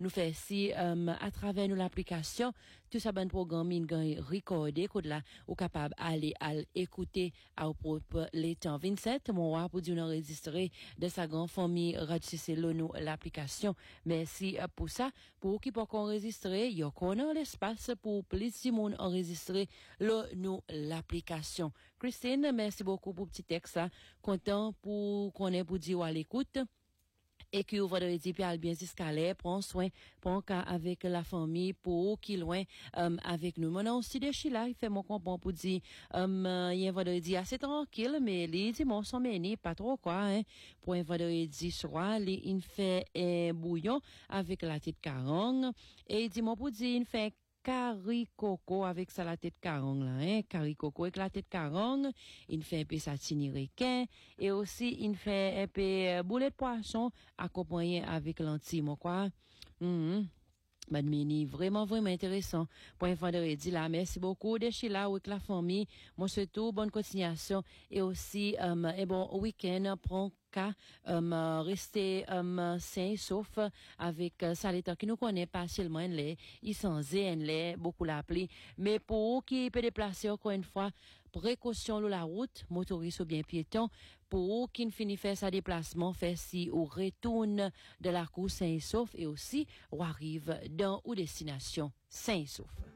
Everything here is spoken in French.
nous fait si à travers nous l'application tout ça bon programme il gagne recorder code là ou capable aller à écouter à propos les temps 27 mon roi pour dire enregistrer de sa grande famille Radio CC nous l'application merci pour ça pour qui pour enregistrer il y a qu'on l'espace pour plus de monde enregistrer nous l'application. Christine merci beaucoup pour petit texte là content pour qu'on ait pour dire à l'écoute et que vous vendredi puis bien jusqu'à l'air prend soin prend cas avec la famille pour qui loin avec nous maintenant aussi de Chila il fait mon comprend pour dire il y a vendredi assez tranquille mais les dimanches sont menés pas trop quoi hein pour un vendredi soir il fait un bouillon avec la tête carogne et dimanche pour dire il fait curry coco avec ça la tête carogne là hein curry coco avec la tête carogne il fait un peu satini requin et aussi il fait un peu boulet de poisson accompagné avec lentilles mon quoi Meni vraiment intéressant pour un vendredi là merci beaucoup de Sheila avec la famille moi surtout bonne continuation et aussi un bon week-end prend cas rester sain sauf avec ça l'état qui nous connaît pas seulement les ils sont zen les beaucoup l'appli mais pour qui peut déplacer encore une fois précaution sur la route motoriste ou bien piéton pour qui ne finit faire sa déplacement fait si ou retourne de la course sain sauf et aussi ou arrive dans ou destination sain sauf